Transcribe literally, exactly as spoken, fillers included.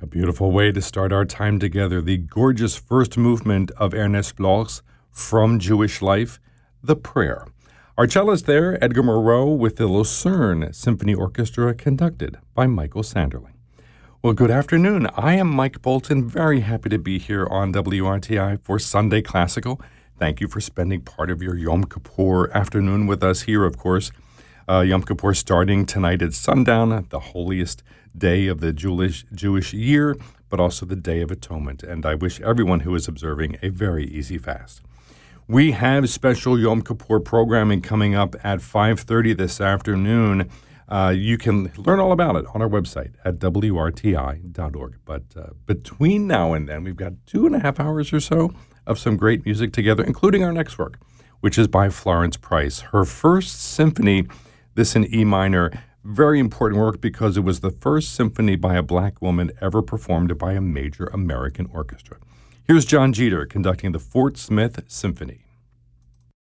A beautiful way to start our time together. The gorgeous first movement of Ernest Bloch's From Jewish Life, The Prayer. Our cellist there, Edgar Moreau, with the Lucerne Symphony Orchestra, conducted by Michael Sanderling. Well, good afternoon. I am Mike Bolton, very happy to be here on W R T I for Sunday Classical. Thank you for spending part of your Yom Kippur afternoon with us here, of course. Uh, Yom Kippur starting tonight at sundown, the holiest day of the Jewish Jewish year, but also the Day of Atonement. And I wish everyone who is observing a very easy fast. We have special Yom Kippur programming coming up at five thirty this afternoon. Uh, you can learn all about it on our website at W R T I dot org. But uh, between now and then, we've got two and a half hours or so of some great music together, including our next work, which is by Florence Price. Her first symphony, this in E minor, very important work because it was the first symphony by a black woman ever performed by a major American orchestra. Here's John Jeter conducting the Fort Smith Symphony.